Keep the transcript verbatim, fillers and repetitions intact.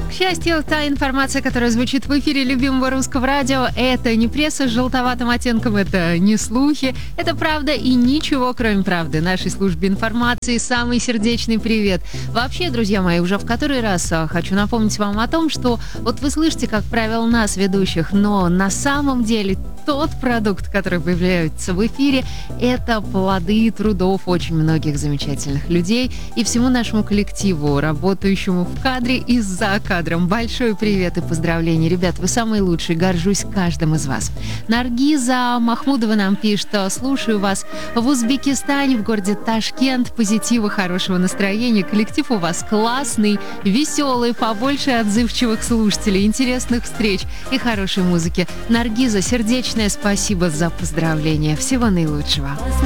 К счастью, та информация, которая звучит в эфире любимого русского радио, это не пресса с желтоватым оттенком, это не слухи, это правда и ничего, кроме правды. Нашей службе информации самый сердечный привет. Вообще, друзья мои, уже в который раз хочу напомнить вам о том, что вот вы слышите, как правило, нас, ведущих, но на самом деле тот продукт, который появляется в эфире, это плоды трудов очень многих замечательных людей и всему нашему коллективу, работающему в кадре и за кадром. Большой привет и поздравления. Ребят, вы самые лучшие, горжусь каждым из вас. Наргиза Махмудова нам пишет: слушаю вас в Узбекистане, в городе Ташкент. Позитива, хорошего настроения. Коллектив у вас классный, веселый, побольше отзывчивых слушателей, интересных встреч и хорошей музыки. Наргиза, сердечное спасибо за поздравления. Всего наилучшего.